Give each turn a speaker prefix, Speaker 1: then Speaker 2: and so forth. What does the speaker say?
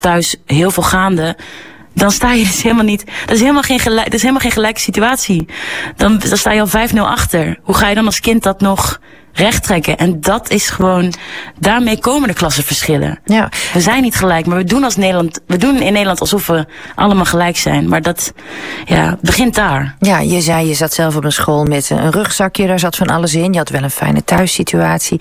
Speaker 1: thuis heel veel gaande, dan sta je dus helemaal niet. Dat is helemaal geen gelijke situatie. Dan sta je al 5-0 achter. Hoe ga je dan als kind dat nog recht trekken? En dat is gewoon, daarmee komen de klassenverschillen.
Speaker 2: Ja.
Speaker 1: We zijn niet gelijk, maar we doen in Nederland alsof we allemaal gelijk zijn. Maar dat begint daar.
Speaker 2: Ja, je zei, je zat zelf op een school met een rugzakje, daar zat van alles in. Je had wel een fijne thuissituatie.